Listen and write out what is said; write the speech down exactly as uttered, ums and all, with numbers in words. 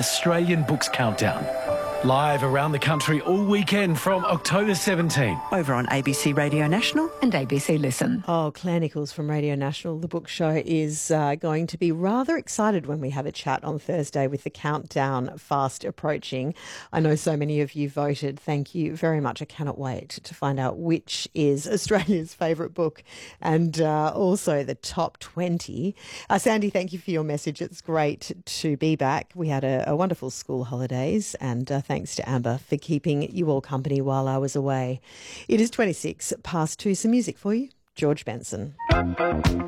Australian Books Countdown. Live around the country all weekend from October seventeenth. Over on A B C Radio National and A B C Listen. Oh, Claire Nichols from Radio National. The book show is uh, going to be rather excited when we have a chat on Thursday with the countdown fast approaching. I know so many of you voted. Thank you very much. I cannot wait to find out which is Australia's favourite book and uh, also the top twenty. Uh, Sandy, thank you for your message. It's great to be back. We had a, a wonderful school holidays and uh, thanks to Amber for keeping you all company while I was away. It is twenty-six past two. Some music for you. George Benson.